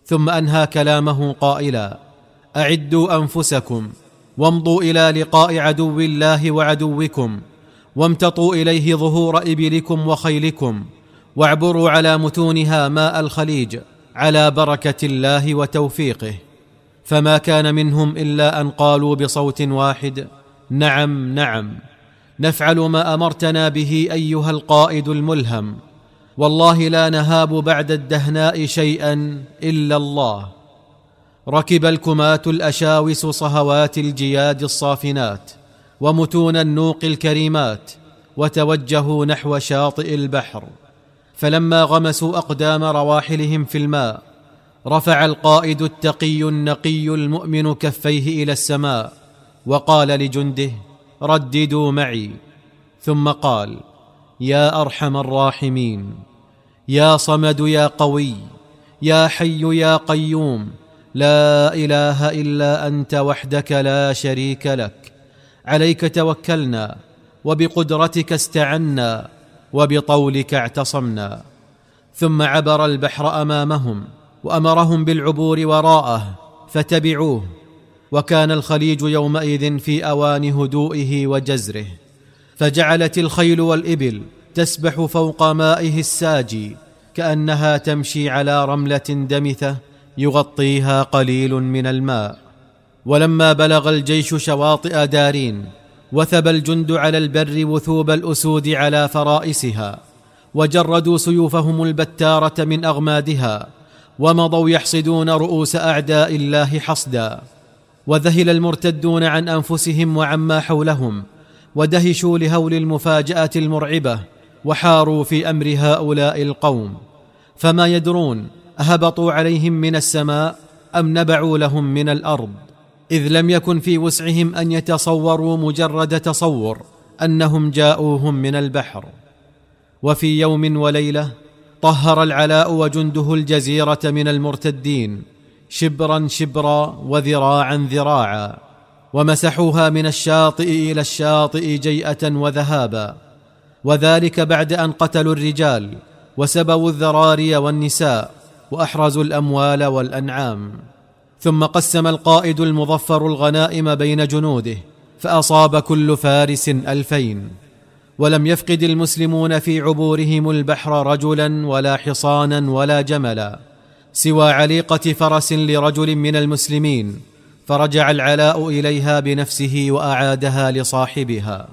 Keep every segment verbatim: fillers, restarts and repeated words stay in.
ثم أنهى كلامه قائلا: أعدوا أنفسكم وامضوا إلى لقاء عدو الله وعدوكم، وامتطوا إليه ظهور إبلكم وخيلكم، واعبروا على متونها ماء الخليج على بركة الله وتوفيقه. فما كان منهم إلا أن قالوا بصوت واحد: نعم نعم، نفعل ما أمرتنا به أيها القائد الملهم، والله لا نهاب بعد الدهناء شيئا إلا الله. ركب الكماة الأشاوس صهوات الجياد الصافنات ومتون النوق الكريمات، وتوجهوا نحو شاطئ البحر. فلما غمسوا أقدام رواحلهم في الماء، رفع القائد التقي النقي المؤمن كفيه إلى السماء وقال لجنده: رددوا معي. ثم قال: يا أرحم الراحمين، يا صمد يا قوي، يا حي يا قيوم، لا إله إلا أنت وحدك لا شريك لك، عليك توكلنا، وبقدرتك استعنا، وبطولك اعتصمنا. ثم عبر البحر أمامهم وأمرهم بالعبور وراءه فتبعوه. وكان الخليج يومئذ في أوان هدوئه وجزره، فجعلت الخيل والإبل تسبح فوق مائه الساجي كأنها تمشي على رملة دمثة يغطيها قليل من الماء. ولما بلغ الجيش شواطئ دارين، وثب الجند على البر وثوب الأسود على فرائسها، وجردوا سيوفهم البتارة من أغمادها، ومضوا يحصدون رؤوس أعداء الله حصدا. وذهل المرتدون عن أنفسهم وعما حولهم، ودهشوا لهول المفاجأة المرعبة، وحاروا في أمر هؤلاء القوم، فما يدرون أهبطوا عليهم من السماء أم نبعوا لهم من الأرض، إذ لم يكن في وسعهم أن يتصوروا مجرد تصور أنهم جاءوهم من البحر. وفي يوم وليلة طهر العلاء وجنده الجزيرة من المرتدين شبرا شبرا وذراعا ذراعا، ومسحوها من الشاطئ إلى الشاطئ جيئة وذهابا، وذلك بعد أن قتلوا الرجال وسبوا الذراري والنساء وأحرزوا الأموال والأنعام. ثم قسم القائد المظفر الغنائم بين جنوده، فأصاب كل فارس ألفين. ولم يفقد المسلمون في عبورهم البحر رجلا ولا حصانا ولا جملا، سوى عليقة فرس لرجل من المسلمين، فرجع العلاء إليها بنفسه وأعادها لصاحبها.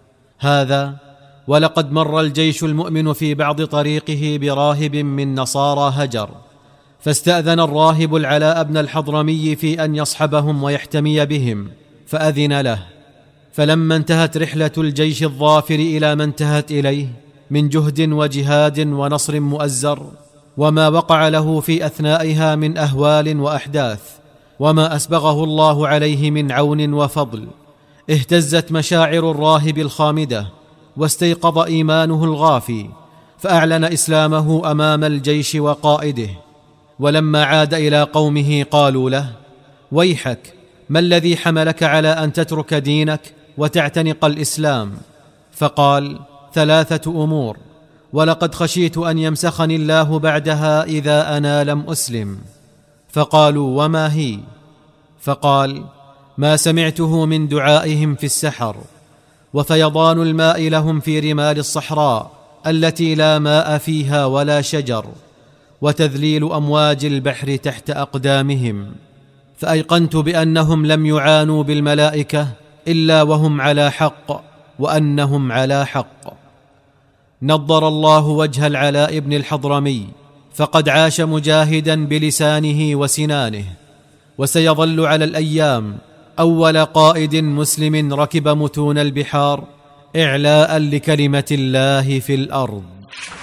هذا ولقد مر الجيش المؤمن في بعض طريقه براهب من نصارى هجر، فاستأذن الراهب العلاء بن الحضرمي في أن يصحبهم ويحتمي بهم، فأذن له. فلما انتهت رحلة الجيش الظافر إلى ما انتهت إليه من جهد وجهاد ونصر مؤزر، وما وقع له في أثنائها من أهوال وأحداث، وما أسبغه الله عليه من عون وفضل، اهتزت مشاعر الراهب الخامدة، واستيقظ إيمانه الغافي، فأعلن إسلامه أمام الجيش وقائده. ولما عاد إلى قومه قالوا له: ويحك، ما الذي حملك على أن تترك دينك وتعتنق الإسلام؟ فقال: ثلاثة أمور، ولقد خشيت أن يمسخني الله بعدها إذا أنا لم أسلم. فقالوا: وما هي؟ فقال: ما سمعته من دعائهم في السحر، وفيضان الماء لهم في رمال الصحراء التي لا ماء فيها ولا شجر، وتذليل أمواج البحر تحت أقدامهم، فأيقنت بأنهم لم يعانوا بالملائكة إلا وهم على حق، وأنهم على حق. نضر الله وجه العلاء بن الحضرمي، فقد عاش مجاهدا بلسانه وسنانه، وسيظل على الأيام أول قائد مسلم ركب متون البحار إعلاء لكلمة الله في الأرض.